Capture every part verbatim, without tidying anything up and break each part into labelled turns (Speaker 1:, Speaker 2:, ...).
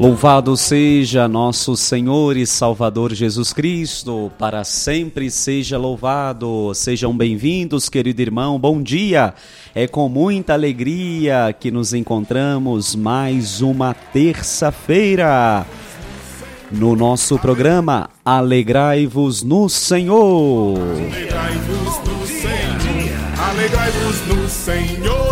Speaker 1: Louvado seja nosso Senhor e Salvador Jesus Cristo, para sempre seja louvado. Sejam bem-vindos, querido irmão, bom dia. É com muita alegria que nos encontramos mais uma terça-feira no nosso programa Alegrai-vos no Senhor.
Speaker 2: Alegrai-vos no Senhor, alegrai-vos no Senhor.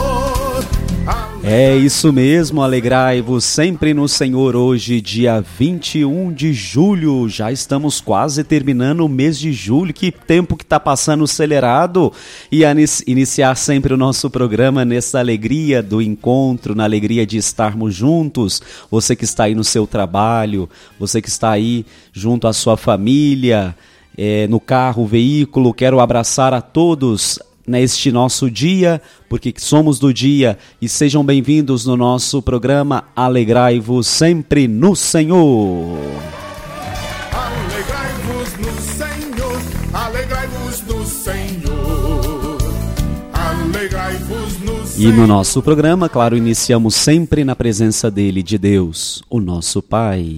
Speaker 1: É isso mesmo, alegrai-vos sempre no Senhor. Hoje, dia vinte e um de julho, já estamos quase terminando o mês de julho. Que tempo que está passando acelerado. E a iniciar sempre o nosso programa nessa alegria do encontro, na alegria de estarmos juntos. Você que está aí no seu trabalho, você que está aí junto à sua família, é, no carro, veículo, quero abraçar a todos neste nosso dia, porque somos do dia, e sejam bem-vindos no nosso programa Alegrai-vos sempre no Senhor.
Speaker 2: Alegrai-vos no Senhor, alegrai-vos no Senhor, alegrai-vos no Senhor.
Speaker 1: E no nosso programa, claro, iniciamos sempre na presença dele, de Deus, o nosso Pai.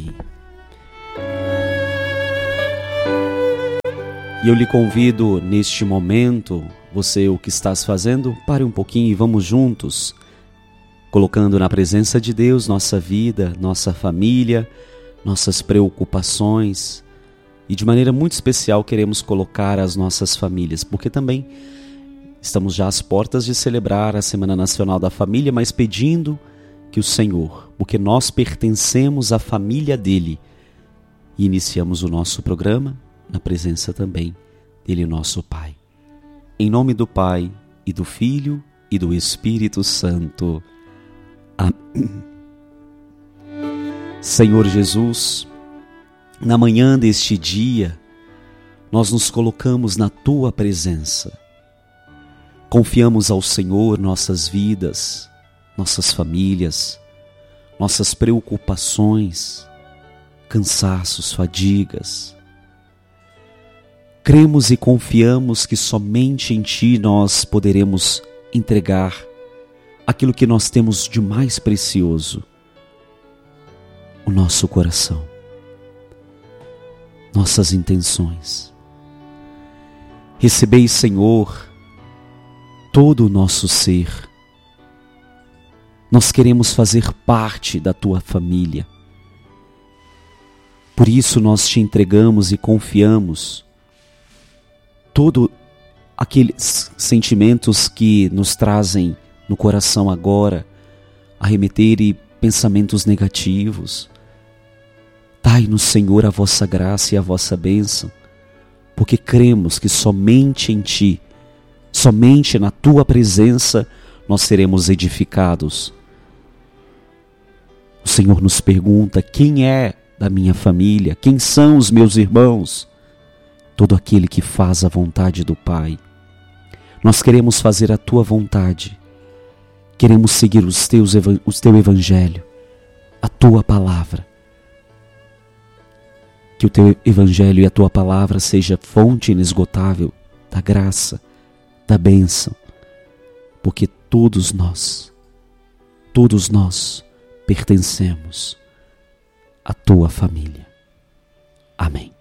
Speaker 1: E eu lhe convido neste momento, você o que estás fazendo, pare um pouquinho e vamos juntos, colocando na presença de Deus nossa vida, nossa família, nossas preocupações. E de maneira muito especial queremos colocar as nossas famílias, porque também estamos já às portas de celebrar a Semana Nacional da Família, mas pedindo que o Senhor, porque nós pertencemos à família dele, e iniciamos o nosso programa na presença também dele, nosso Pai. Em nome do Pai, e do Filho, e do Espírito Santo. Amém. Senhor Jesus, na manhã deste dia, nós nos colocamos na Tua presença. Confiamos ao Senhor nossas vidas, nossas famílias, nossas preocupações, cansaços, fadigas. Cremos e confiamos que somente em Ti nós poderemos entregar aquilo que nós temos de mais precioso, o nosso coração, nossas intenções. Recebei, Senhor, todo o nosso ser. Nós queremos fazer parte da Tua família. Por isso nós Te entregamos e confiamos todos aqueles sentimentos que nos trazem no coração agora, a remeter e pensamentos negativos. Dai-nos, Senhor, a vossa graça e a vossa bênção, porque cremos que somente em Ti, somente na Tua presença, nós seremos edificados. O Senhor nos pergunta: quem é da minha família? Quem são os meus irmãos? Todo aquele que faz a vontade do Pai. Nós queremos fazer a Tua vontade. Queremos seguir os teus, o Teu Evangelho, a Tua Palavra. Que o Teu Evangelho e a Tua Palavra seja fonte inesgotável da graça, da bênção. Porque todos nós, todos nós pertencemos à Tua família. Amém.